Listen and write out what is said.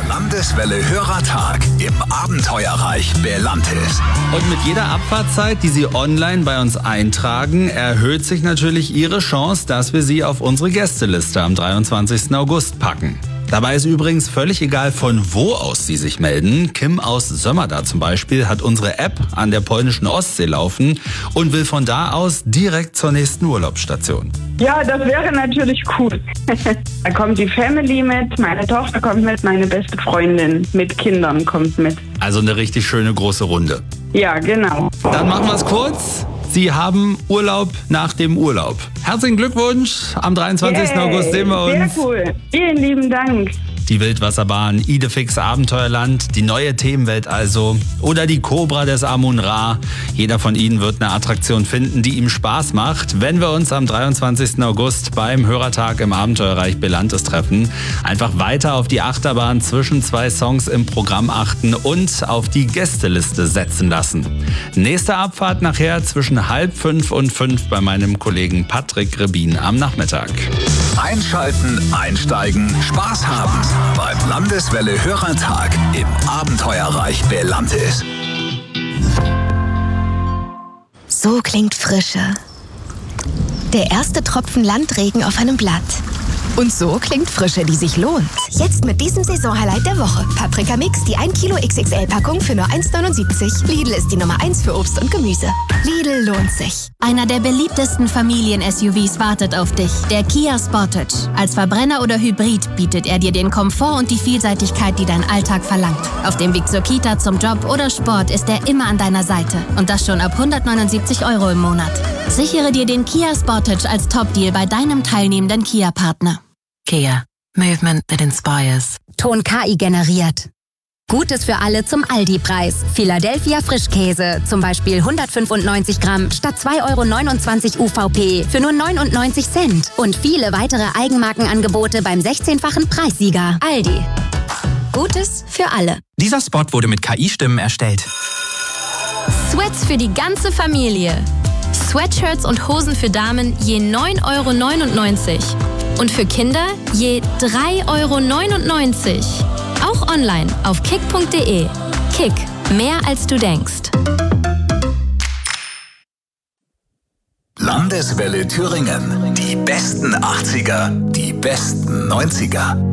Landeswelle Hörertag im Abenteuerreich Belantis. Und mit jeder Abfahrtzeit, die Sie online bei uns eintragen, erhöht sich natürlich Ihre Chance, dass wir Sie auf unsere Gästeliste am 23. August packen. Dabei ist übrigens völlig egal, von wo aus Sie sich melden. Kim aus Sömmerda zum Beispiel hat unsere App an der polnischen Ostsee laufen und will von da aus direkt zur nächsten Urlaubsstation. Ja, das wäre natürlich cool. Da kommt die Family mit, meine Tochter kommt mit, meine beste Freundin mit Kindern kommt mit. Also eine richtig schöne große Runde. Ja, genau. Dann machen wir es kurz. Sie haben Urlaub nach dem Urlaub. Herzlichen Glückwunsch. Am 23. August sehen wir uns. Sehr cool. Vielen lieben Dank. Die Wildwasserbahn, Idefix Abenteuerland, die neue Themenwelt also oder die Cobra des Amun-Ra. Jeder von Ihnen wird eine Attraktion finden, die ihm Spaß macht, wenn wir uns am 23. August beim Hörertag im Abenteuerreich Belantis treffen. Einfach weiter auf die Achterbahn zwischen zwei Songs im Programm achten und auf die Gästeliste setzen lassen. Nächste Abfahrt nachher zwischen 4:30 und 5 bei meinem Kollegen Patrick Rebin am Nachmittag. Einschalten, einsteigen, Spaß haben beim Landeswelle Hörertag im Abenteuerreich Belantis. So klingt Frische. Der erste Tropfen Landregen auf einem Blatt. Und so klingt Frische, die sich lohnt. Jetzt mit diesem Saisonhighlight der Woche. Paprika Mix, die 1 Kilo XXL-Packung für nur 1,79. Lidl ist die Nummer 1 für Obst und Gemüse. Lidl lohnt sich. Einer der beliebtesten Familien-SUVs wartet auf dich. Der Kia Sportage. Als Verbrenner oder Hybrid bietet er dir den Komfort und die Vielseitigkeit, die dein Alltag verlangt. Auf dem Weg zur Kita, zum Job oder Sport ist er immer an deiner Seite. Und das schon ab 179 € im Monat. Sichere dir den Kia Sportage als Top-Deal bei deinem teilnehmenden Kia-Partner. Kia. Movement that inspires. Ton KI generiert. Gutes für alle zum Aldi-Preis. Philadelphia Frischkäse, zum Beispiel 195 Gramm statt 2,29 € UVP für nur 99 Cent. Und viele weitere Eigenmarkenangebote beim 16-fachen Preissieger. Aldi. Gutes für alle. Dieser Spot wurde mit KI-Stimmen erstellt. Sweats für die ganze Familie. Sweatshirts und Hosen für Damen je 9,99 € und für Kinder je 3,99 €. Auch online auf kick.de. Kick, mehr als du denkst. Landeswelle Thüringen. Die besten 80er, die besten 90er.